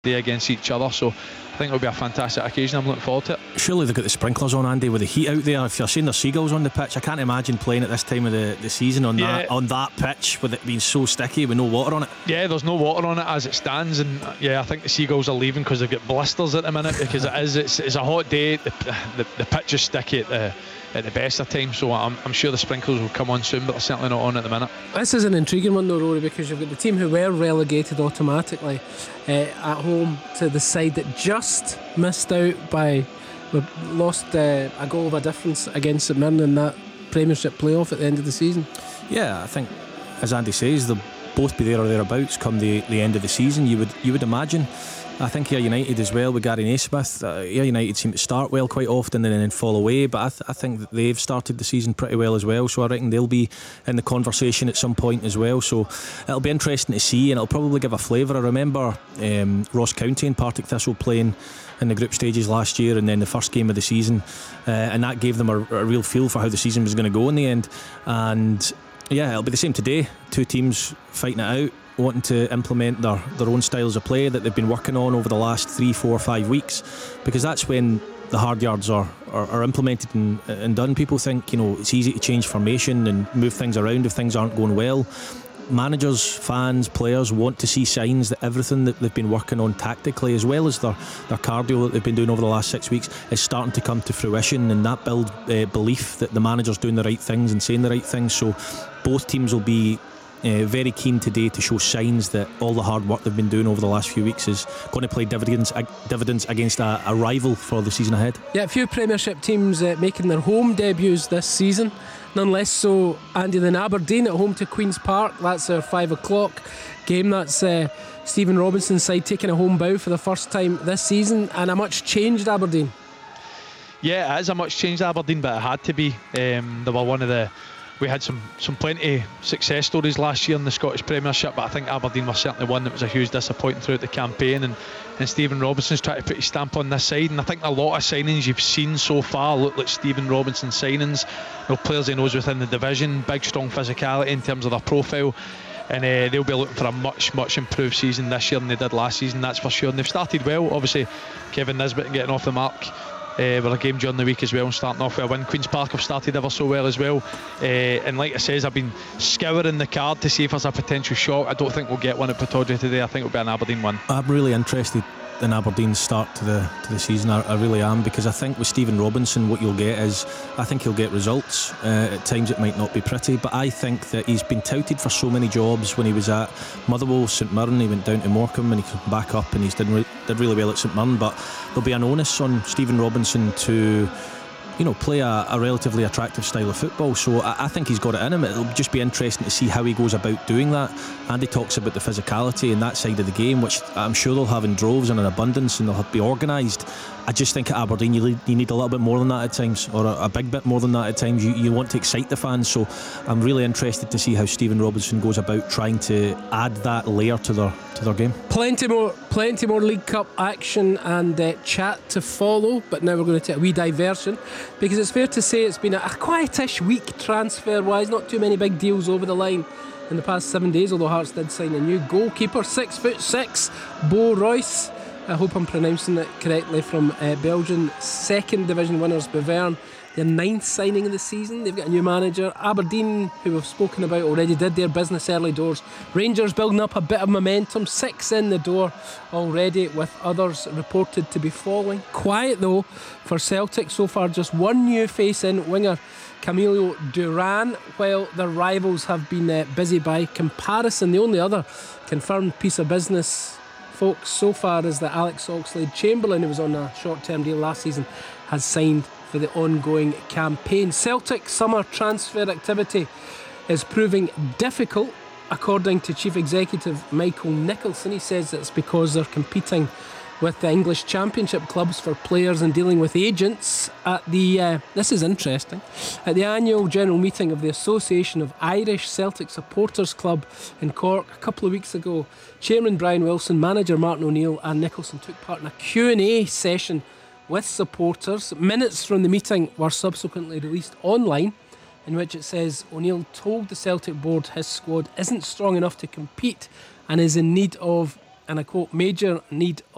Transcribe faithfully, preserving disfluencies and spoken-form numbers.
day against each other, so I think it'll be a fantastic occasion. I'm looking forward to it. Surely they've got the sprinklers on, Andy, with the heat out there. If you're seeing the seagulls on the pitch, I can't imagine playing at this time of the, the season on yeah. that on that pitch with it being so sticky with no water on it. Yeah, there's no water on it as it stands, and yeah, I think the seagulls are leaving because they've got blisters at the minute, because it is it's, it's a hot day. The, the, the pitch is sticky at the at the best of times, so I'm, I'm sure the sprinklers will come on soon, but they're certainly not on at the minute. This is an intriguing one though, Rory, because you've got the team who were relegated automatically uh, at home to the side that just missed out by lost uh, a goal of a difference against St Mirren in that Premiership playoff at the end of the season. Yeah, I think, as Andy says, they'll both be there or thereabouts come the, the end of the season, you would you would imagine. I think Ayr United as well with Gary Naismith. uh, Ayr United seem to start well quite often and then fall away, but I, th- I think that they've started the season pretty well as well, so I reckon they'll be in the conversation at some point as well, so it'll be interesting to see, and it'll probably give a flavour. I remember um, Ross County and Partick Thistle playing in the group stages last year, and then the first game of the season, uh, and that gave them a, a real feel for how the season was going to go in the end. And yeah, it'll be the same today. Two teams fighting it out, wanting to implement their, their own styles of play that they've been working on over the last three, four, five weeks, because that's when the hard yards are, are, are implemented and, and done. People think, you know, it's easy to change formation and move things around if things aren't going well. Managers, fans, players want to see signs that everything that they've been working on tactically, as well as their, their cardio that they've been doing over the last six weeks, is starting to come to fruition, and that builds uh, belief that the manager's doing the right things and saying the right things. So both teams will be Uh, very keen today to show signs that all the hard work they've been doing over the last few weeks is going to play dividends uh, dividends against a, a rival for the season ahead. Yeah, a few Premiership teams uh, making their home debuts this season, none less so Andy than Aberdeen at home to Queen's Park. That's our five o'clock game. That's uh, Stephen Robinson's side taking a home bow for the first time this season, and a much changed Aberdeen. Yeah, it is a much changed Aberdeen, but it had to be. Um, they were one of the We had some, some plenty success stories last year in the Scottish Premiership, but I think Aberdeen was certainly one that was a huge disappointment throughout the campaign, and, and Stephen Robinson's trying to put his stamp on this side, and I think a lot of signings you've seen so far look like Stephen Robinson signings. You know, players he knows within the division, big strong physicality in terms of their profile, and uh, they'll be looking for a much much improved season this year than they did last season, that's for sure. And they've started well, obviously Kevin Nisbet getting off the mark Uh, with a game during the week as well, and starting off with a win. Queen's Park have started ever so well as well, uh, and like I says, I've been scouring the card to see if there's a potential shot. I don't think we'll get one at Pittodrie today. I think it'll be an Aberdeen one. I'm really interested in Aberdeen's start to the to the season. I, I really am, because I think with Stephen Robinson what you'll get is, I think he'll get results. Uh, at times it might not be pretty, but I think that he's been touted for so many jobs. When he was at Motherwell, St Mirren, he went down to Morecambe and he came back up and he's did, re- did really well at St Mirren, but there'll be an onus on Stephen Robinson to, you know, play a, a relatively attractive style of football. So I, I think he's got it in him. It'll just be interesting to see how he goes about doing that. Andy talks about the physicality and that side of the game, which I'm sure they'll have in droves and in abundance, and they'll be organised. I just think at Aberdeen you, you need a little bit more than that at times, or a, a big bit more than that at times. You, you want to excite the fans, so I'm really interested to see how Stephen Robinson goes about trying to add that layer to their to their game. Plenty more, plenty more League Cup action and uh, chat to follow, but now we're going to take a wee diversion, because it's fair to say it's been a, a quietish week transfer-wise. Not too many big deals over the line in the past seven days, although Hearts did sign a new goalkeeper, six foot six, Bo Royce. I hope I'm pronouncing it correctly, from uh, Belgian second division winners Bevern. Their ninth signing of the season. They've got a new manager. Aberdeen, who we've spoken about already, did their business early doors. Rangers building up a bit of momentum, six in the door already, with others reported to be falling. Quiet though for Celtic so far, just one new face in, winger Camilo Duran, while their rivals have been uh, busy by comparison. The only other confirmed piece of business, folks, so far is that Alex Oxlade-Chamberlain, who was on a short-term deal last season, has signed for the ongoing campaign. Celtic summer transfer activity is proving difficult, according to Chief Executive Michael Nicholson. He says it's because they're competing with the English Championship clubs for players and dealing with agents. At the uh, this is interesting at the annual general meeting of the Association of Irish Celtic Supporters Club in Cork a couple of weeks ago, Chairman Brian Wilson, manager Martin O'Neill and Nicholson took part in a Q and A session with supporters. Minutes from the meeting were subsequently released online, in which it says O'Neill told the Celtic board his squad isn't strong enough to compete and is in need of, and I quote, major need